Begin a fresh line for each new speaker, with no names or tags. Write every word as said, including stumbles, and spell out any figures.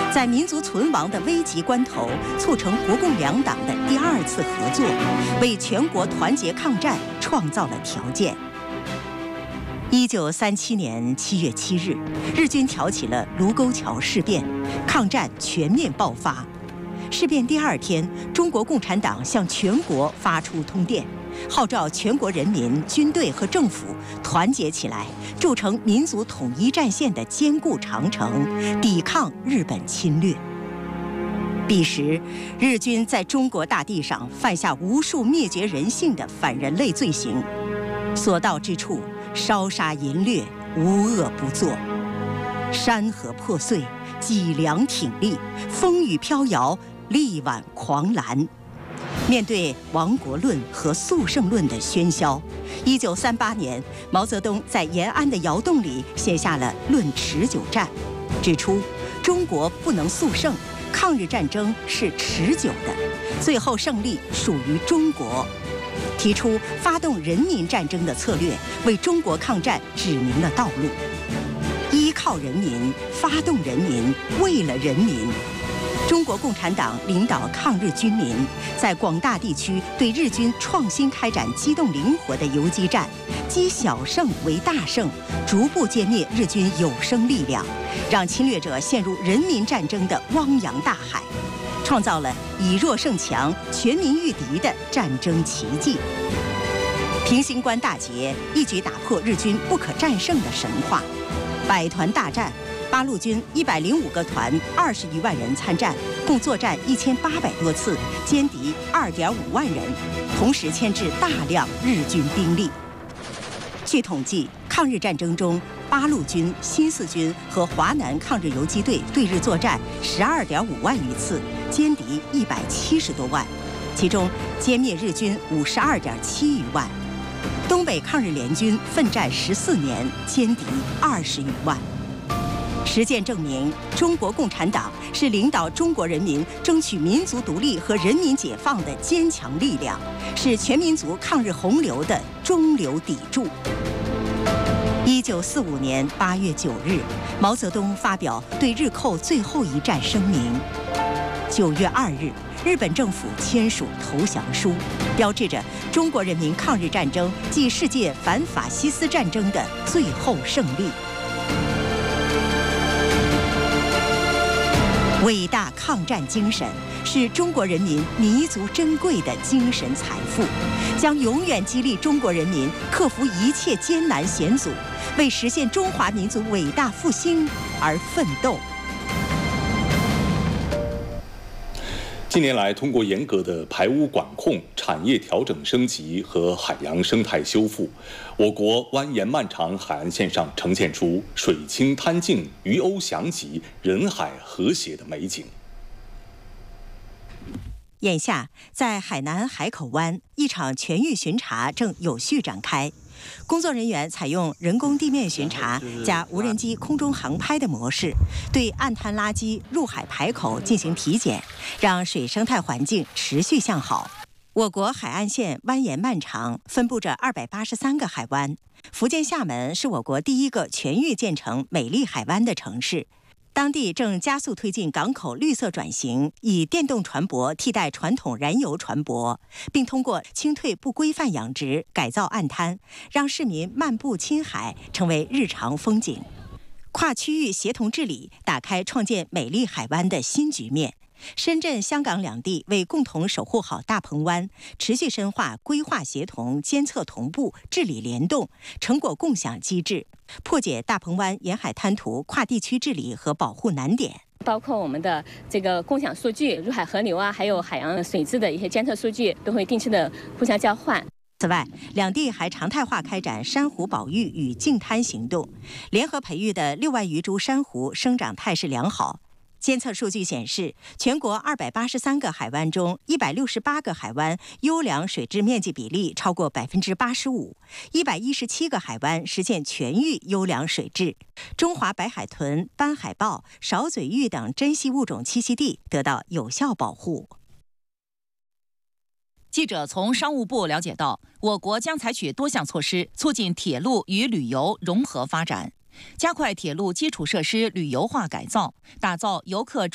在民族存亡的危急关头，促成国共两党的第二次合作，为全国团结抗战创造了条件。一九三七年七月七日，日军挑起了卢沟桥事变，抗战全面爆发。事变第二天，中国共产党向全国发出通电，号召全国人民、军队和政府团结起来，筑成民族统一战线的坚固长城，抵抗日本侵略。彼时，日军在中国大地上犯下无数灭绝人性的反人类罪行，所到之处烧杀淫掠，无恶不作。山河破碎，脊梁挺立，风雨飘摇，力挽狂澜。面对亡国论和速胜论的喧嚣，一九三八年，毛泽东在延安的窑洞里写下了《论持久战》，指出中国不能速胜，抗日战争是持久的，最后胜利属于中国。提出发动人民战争的策略，为中国抗战指明了道路。依靠人民，发动人民，为了人民。中国共产党领导抗日军民，在广大地区对日军创新开展机动灵活的游击战，积小胜为大胜，逐步歼灭日军有生力量，让侵略者陷入人民战争的汪洋大海，创造了以弱胜强、全民御敌的战争奇迹。平型关大捷一举打破日军不可战胜的神话。百团大战，八路军一百零五个团，二十余万人参战，共作战一千八百多次，歼敌二点五万人，同时牵制大量日军兵力。据统计，抗日战争中，八路军、新四军和华南抗日游击队对日作战十二点五万余次，歼敌一百七十多万，其中歼灭日军五十二点七余万。东北抗日联军奋战十四年，歼敌二十余万。实践证明，中国共产党是领导中国人民争取民族独立和人民解放的坚强力量，是全民族抗日洪流的中流砥柱。一九四五年八月九日，毛泽东发表对日寇最后一战声明。九月二日，日本政府签署投降书，标志着中国人民抗日战争继世界反法西斯战争的最后胜利。伟大抗战精神是中国人民弥足珍贵的精神财富，将永远激励中国人民克服一切艰难险阻，为实现中华民族伟大复兴而奋斗。
近年来，通过严格的排污管控、产业调整升级和海洋生态修复，我国蜿蜒漫长海岸线上呈现出水清滩净、鱼鸥翔集、人海和谐的美景。
眼下，在海南海口湾，一场全域巡查正有序展开。工作人员采用人工地面巡查加无人机空中航拍的模式，对岸滩垃圾、入海排口进行体检，让水生态环境持续向好。我国海岸线蜿蜒漫长，分布着二百八十三个海湾。福建厦门是我国第一个全域建成美丽海湾的城市。当地正加速推进港口绿色转型，以电动船舶替代传统燃油船舶，并通过清退不规范养殖、改造岸滩，让市民漫步亲海成为日常风景。跨区域协同治理，打开创建美丽海湾的新局面。深圳、香港两地为共同守护好大鹏湾，持续深化规划协同、监测同步、治理联动、成果共享机制，破解大鹏湾沿海滩涂跨地区治理和保护难点。
包括我们的这个共享数据、入海河流啊，还有海洋水质的一些监测数据，都会定期的互相交换。
此外，两地还常态化开展珊瑚保育与净滩行动，联合培育的六万余株珊瑚生长态势良好。监测数据显示，全国二百八十三个海湾中，一百六十八个海湾优良水质面积比例超过百分之八十五，一百一十七个海湾实现全域优良水质。中华白海豚、斑海豹、少嘴鹬等珍稀物种栖息地得到有效保护。
记者从商务部了解到，我国将采取多项措施，促进铁路与旅游融合发展。加快铁路基础设施旅游化改造，打造游客